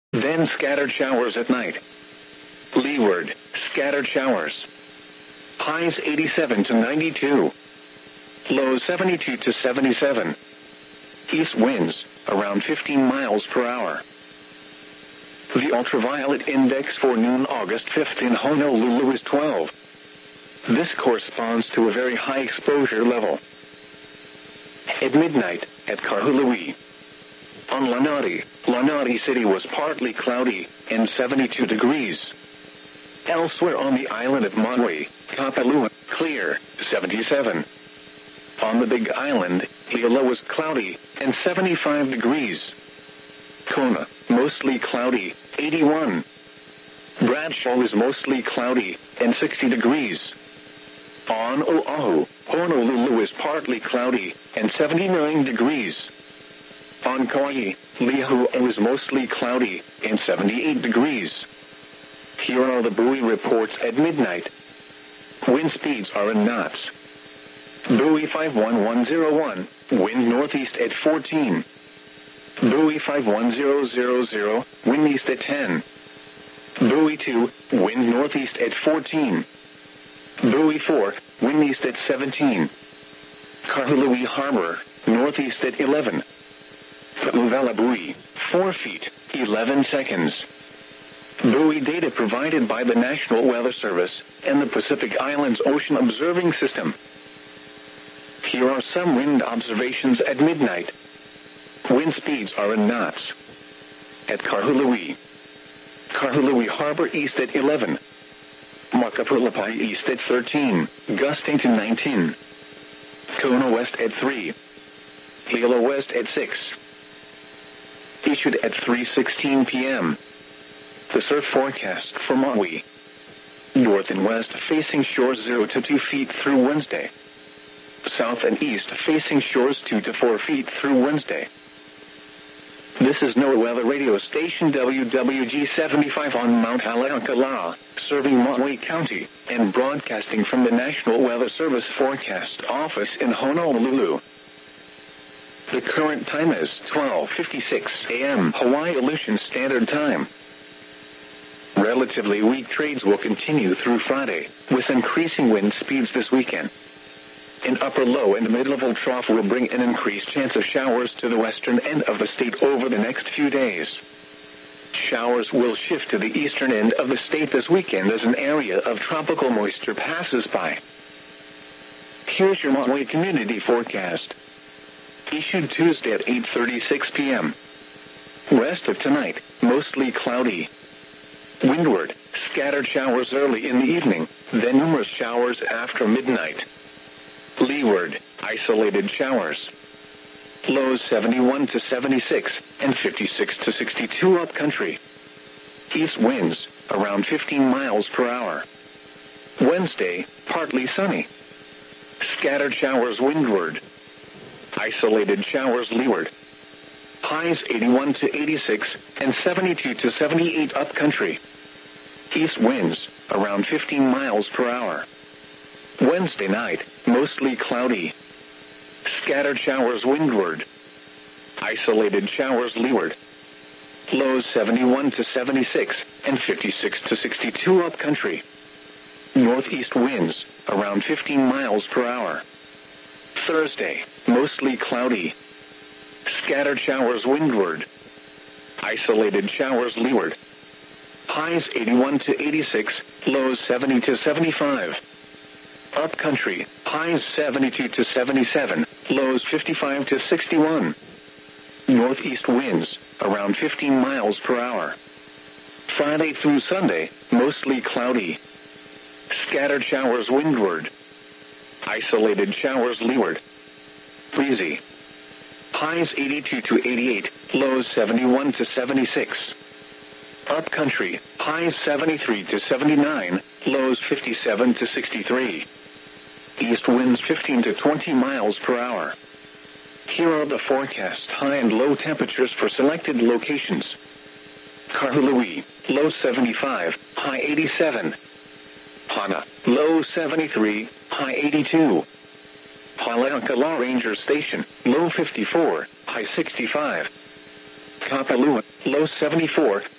then scattered showers at night. Leeward, scattered showers. Highs 87 to 92. Lows 72 to 77. East winds, around 15 miles per hour. The ultraviolet index for noon August 5th in Honolulu is 12. This corresponds to a very high exposure level. At midnight, at Kahului. On Lanai City was partly cloudy, and 72 degrees. Elsewhere on the island of Maui, Kapalua, clear, 77. On the Big Island, Hilo was cloudy, and 75 degrees. Kona, mostly cloudy, 81. Bradshaw is mostly cloudy, and 60 degrees. On Oahu, Honolulu is partly cloudy, and 79 degrees. On Kauai, Lehu is mostly cloudy, and 78 degrees. Here are the buoy reports at midnight. Wind speeds are in knots. Buoy 51101, wind northeast at 14. Buoy 51000, wind east at 10. Buoy 2, wind northeast at 14. Buoy 4, wind east at 17. Kahului Harbor, northeast at 11. Pu'uvela buoy, 4 feet, 11 seconds. Buoy data provided by the National Weather Service and the Pacific Islands Ocean Observing System. Here are some wind observations at midnight. Wind speeds are in knots. At Kahului. Kahului Harbor east at 11. Makapulapai east at 13, gusting to 19. Kona west at 3. Hilo west at 6. Issued at 3:16 p.m. The surf forecast for Maui. North and west facing shores 0 to 2 feet through Wednesday. South and east facing shores 2 to 4 feet through Wednesday. This is NOAA Weather Radio Station WWG-75 on Mount Haleakala, serving Maui County, and broadcasting from the National Weather Service Forecast Office in Honolulu. The current time is 12:56 a.m. Hawaii Aleutian Standard Time. Relatively weak trades will continue through Friday, with increasing wind speeds this weekend. An upper low and mid-level trough will bring an increased chance of showers to the western end of the state over the next few days. Showers will shift to the eastern end of the state this weekend as an area of tropical moisture passes by. Here's your Maui community forecast. Issued Tuesday at 8:36 p.m. Rest of tonight, mostly cloudy. Windward, scattered showers early in the evening, then numerous showers after midnight. Leeward, isolated showers. Lows 71 to 76 and 56 to 62 upcountry. East winds, around 15 miles per hour. Wednesday, partly sunny. Scattered showers windward. Isolated showers leeward. Highs 81 to 86 and 72 to 78 upcountry. East winds, around 15 miles per hour. Wednesday night, mostly cloudy. Scattered showers windward. Isolated showers leeward. Lows 71 to 76 and 56 to 62 upcountry. Northeast winds, around 15 miles per hour. Thursday, mostly cloudy. Scattered showers windward. Isolated showers leeward. Highs 81 to 86, lows 70 to 75. Upcountry, highs 72 to 77, lows 55 to 61. Northeast winds, around 15 miles per hour. Friday through Sunday, mostly cloudy. Scattered showers windward. Isolated showers leeward. Breezy. Highs 82 to 88, lows 71 to 76. Upcountry, highs 73 to 79, lows 57 to 63. East winds 15 to 20 miles per hour. Here are the forecast high and low temperatures for selected locations. Kahului, low 75, high 87. Hana, low 73, high 82. Haleakala Ranger Station, low 54, high 65. Kapalua, low 74,